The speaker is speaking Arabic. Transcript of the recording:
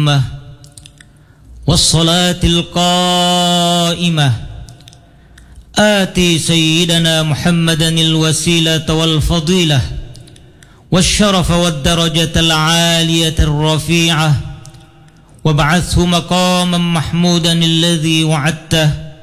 الأمة والصلاة القائمة آتي سيدنا محمدا الوسيلة والفضيلة والشرف والدرجة العالية الرفيعة وابعثه مقاما محمودا الذي وعدته